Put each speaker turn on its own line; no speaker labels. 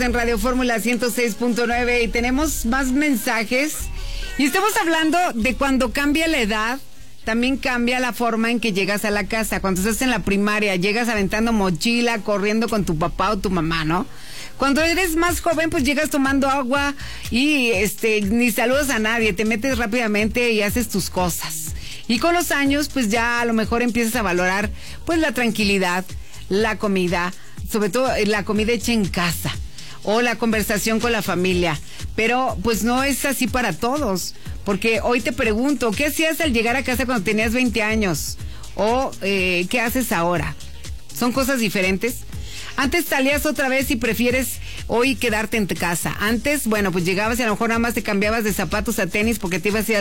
En Radio Fórmula 106.9 y tenemos más mensajes y estamos hablando de cuando cambia la edad, también cambia la forma en que llegas a la casa. Cuando estás en la primaria, llegas aventando mochila, corriendo con tu papá o tu mamá, ¿no? Cuando eres más joven, pues llegas tomando agua y ni saludas a nadie, te metes rápidamente y haces tus cosas. Y con los años, pues ya a lo mejor empiezas a valorar pues la tranquilidad, la comida, sobre todo la comida hecha en casa, o la conversación con la familia. Pero pues no es así para todos, porque hoy te pregunto, ¿qué hacías al llegar a casa cuando tenías 20 años? O ¿qué haces ahora? ¿Son cosas diferentes? Antes salías otra vez y prefieres hoy quedarte en tu casa. Antes, bueno, pues llegabas y a lo mejor nada más te cambiabas de zapatos a tenis porque te ibas a ir